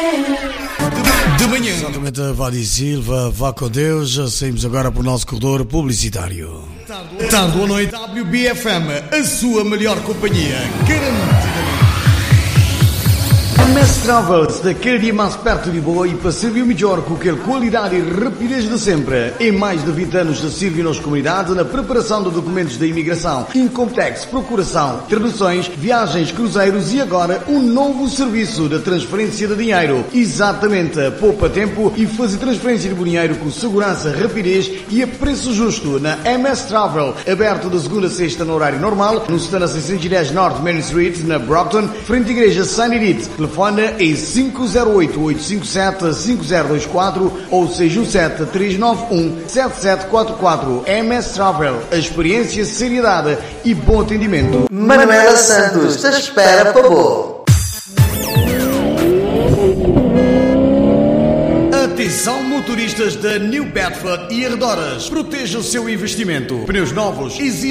De manhã. Exatamente, Vadi Silva, vá com Deus. Saímos agora para o nosso corredor publicitário. Tarde ou noite, WBFM, a sua melhor companhia, garantidamente. MS Travels, daquele dia mais perto de boa e para servir melhor com aquela qualidade e rapidez de sempre. Em mais de 20 anos de servir nossa comunidade na preparação de documentos da imigração, Incomtex, procuração, traduções, viagens, cruzeiros e agora um novo serviço de transferência de dinheiro. Exatamente, poupa tempo e fazer transferência de dinheiro com segurança, rapidez e a preço justo na MS Travel, aberto de segunda a sexta no horário normal, no stand 610 North Main Street, na Brockton, frente à igreja St. Edith. Telefone em 508-857-5024 ou 617-391-7744. MS Travel, a experiência, seriedade e bom atendimento. Manuela Santos te espera para boa. Atenção motoristas da New Bedford e arredores, proteja o seu investimento. Pneus novos exigem